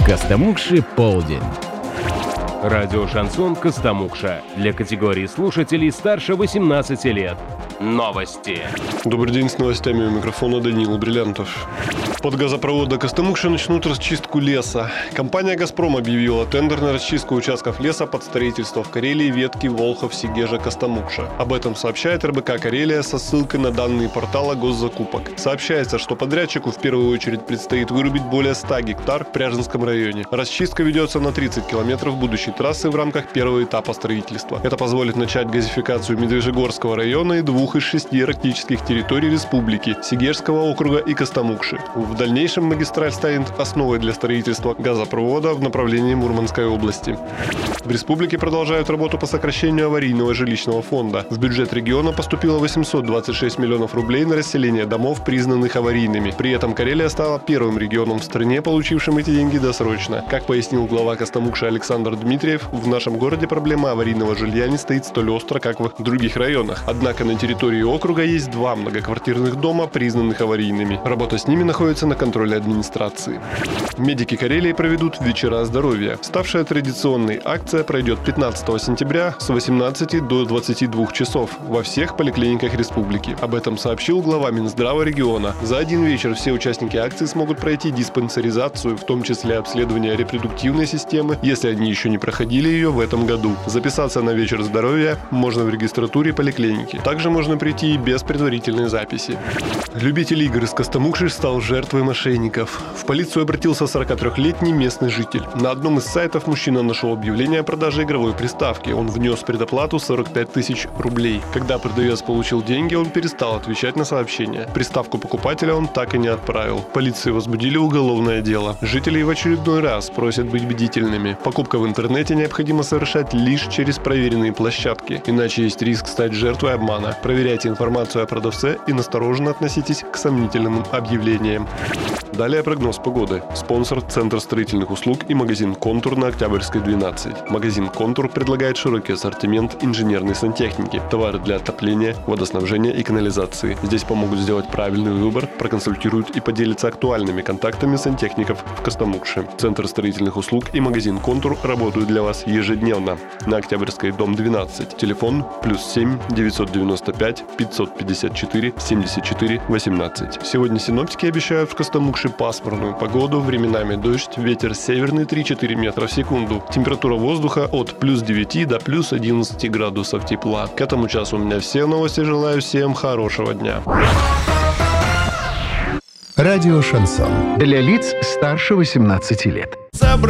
Костомукши полдень. Радио «Шансон» Костомукша. Для категории слушателей старше 18 лет. Новости. Добрый день, с новостями у микрофона Даниил Бриллиантов. Под газопровода Костомукша начнут расчистку леса. Компания «Газпром» объявила тендер на расчистку участков леса под строительство в Карелии ветки Волхов-Сигежа-Костомукша. Об этом сообщает РБК «Карелия» со ссылкой на данные портала госзакупок. Сообщается, что подрядчику в первую очередь предстоит вырубить более 100 гектар в Пряженском районе. Расчистка ведется на 30 километров будущей трассы в рамках первого этапа строительства. Это позволит начать газификацию Медвежьегорского района и 2 из 6 арктических территорий республики – Сигежского округа и Костомукши. В дальнейшем магистраль станет основой для строительства газопровода в направлении Мурманской области. В республике продолжают работу по сокращению аварийного жилищного фонда. В бюджет региона поступило 826 миллионов рублей на расселение домов, признанных аварийными. При этом Карелия стала первым регионом в стране, получившим эти деньги досрочно. Как пояснил глава Костомукши Александр Дмитриев, в нашем городе проблема аварийного жилья не стоит столь остро, как в других районах. Однако на территории округа есть 2 многоквартирных дома, признанных аварийными. Работа с ними находится на контроле администрации. Медики Карелии проведут вечера здоровья. Ставшая традиционной акция пройдет 15 сентября с 18 до 22 часов во всех поликлиниках республики. Об этом сообщил глава Минздрава региона. За один вечер все участники акции смогут пройти диспансеризацию, в том числе обследование репродуктивной системы, если они еще не проходили ее в этом году. Записаться на вечер здоровья можно в регистратуре поликлиники. Также можно прийти и без предварительной записи. Любитель игр из Костомукши стал жертвой мошенников. В полицию обратился 43-летний местный житель. На одном из сайтов мужчина нашел объявление о продаже игровой приставки. Он внес предоплату 45 тысяч рублей. Когда продавец получил деньги, он перестал отвечать на сообщения. Приставку покупателя он так и не отправил. Полиции возбудили уголовное дело. Жители в очередной раз просят быть бдительными. Покупка в интернете необходимо совершать лишь через проверенные площадки, иначе есть риск стать жертвой обмана. Проверяйте информацию о продавце и настороженно относитесь к сомнительным объявлениям. Далее прогноз погоды. Спонсор – Центр строительных услуг и магазин «Контур» на Октябрьской, 12. Магазин «Контур» предлагает широкий ассортимент инженерной сантехники, товары для отопления, водоснабжения и канализации. Здесь помогут сделать правильный выбор, проконсультируют и поделятся актуальными контактами сантехников в Костомукше. Центр строительных услуг и магазин «Контур» работают для вас ежедневно. На Октябрьской, дом 12. Телефон +7 995 554 74 18. Сегодня синоптики обещают в Костомукше пасмурную погоду, временами дождь, ветер северный 3-4 метра в секунду. Температура воздуха от +9 до +11 градусов тепла. К этому часу у меня все новости. Желаю всем хорошего дня. Радио «Шансон». Для лиц старше 18 лет.